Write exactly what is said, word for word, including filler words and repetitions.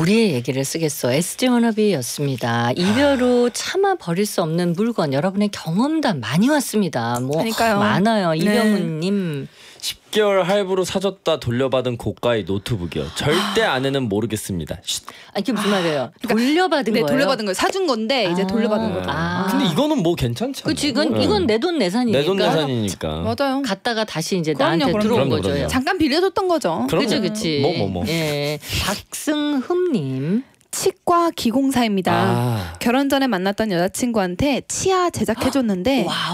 우리의 얘기를 쓰겠어. 에스지 워너비였습니다. 이별 후 차마 버릴 수 없는 물건 여러분의 경험담 많이 왔습니다. 뭐 그러니까요. 많아요. 네. 이병훈님. 십 개월 할부로 사줬다 돌려받은 고가의 노트북이요. 절대 아내는 모르겠습니다. 쉿. 아, 이게 무슨 말이에요? 돌려받은 네, 거예요? 돌려받은 거예요. 사준 건데 이제 아. 돌려받은 거죠. 아. 근데 이거는 뭐 괜찮지 않나요? 그치, 이건, 이건 내 돈 내산이니까. 내 돈 내산이니까. 맞아요. 갔다가 다시 이제 그럼요, 나한테 그럼요. 들어온 그럼요, 거죠. 그럼요. 잠깐 빌려줬던 거죠. 그럼요. 그치, 그치. 뭐, 뭐, 뭐. 예. 박승흠님. 치과 기공사입니다. 아. 결혼 전에 만났던 여자친구한테 치아 제작해줬는데 와우.